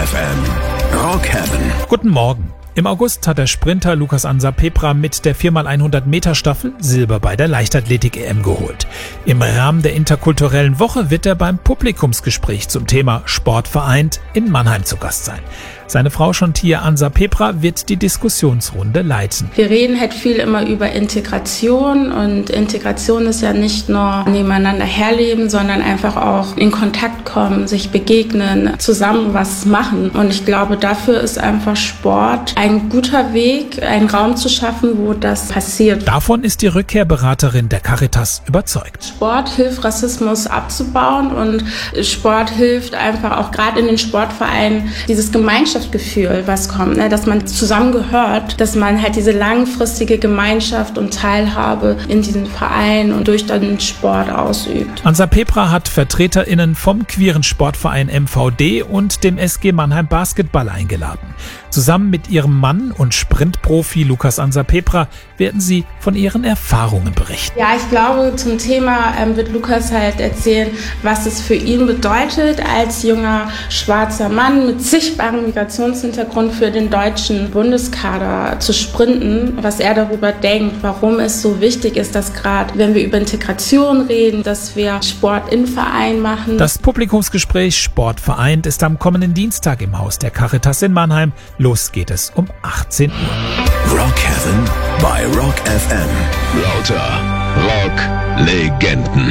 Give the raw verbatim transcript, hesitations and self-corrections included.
F M. Rock Heaven. Guten Morgen. Im August hat der Sprinter Lucas Ansa-Pepra mit der vier mal hundert Meter Staffel Silber bei der Leichtathletik-E M geholt. Im Rahmen der interkulturellen Woche wird er beim Publikumsgespräch zum Thema Sport vereint in Mannheim zu Gast sein. Seine Frau Chantia Ansa-Pepra wird die Diskussionsrunde leiten. Wir reden halt viel immer über Integration und Integration ist ja nicht nur nebeneinander herleben, sondern einfach auch in Kontakt kommen, sich begegnen, zusammen was machen. Und ich glaube, dafür ist einfach Sport ein guter Weg, einen Raum zu schaffen, wo das passiert. Davon ist die Rückkehrberaterin der Caritas überzeugt. Sport hilft, Rassismus abzubauen und Sport hilft einfach auch gerade in den Sportvereinen dieses Gemeinschaftsgefühl, was kommt, ne? Dass man zusammengehört, dass man halt diese langfristige Gemeinschaft und Teilhabe in diesem Verein und durch den Sport ausübt. Ansa-Pepra hat VertreterInnen vom queeren Sportverein M V D und dem S G Mannheim Basketball eingeladen. Zusammen mit ihrem Mann und Sprintprofi Lucas Ansa-Pepra werden sie von ihren Erfahrungen berichten. Ja, ich glaube, zum Thema ähm, wird Lucas halt erzählen, was es für ihn bedeutet, als junger schwarzer Mann mit sichtbarem Migrationshintergrund für den deutschen Bundeskader zu sprinten, was er darüber denkt, warum es so wichtig ist, dass gerade, wenn wir über Integration reden, dass wir Sport im Verein machen. Das Publikumsgespräch Sport vereint ist am kommenden Dienstag im Haus der Caritas in Mannheim. Los geht es um achtzehn Uhr. Rock Heaven bei Rock F M. Lauter Rock-Legenden.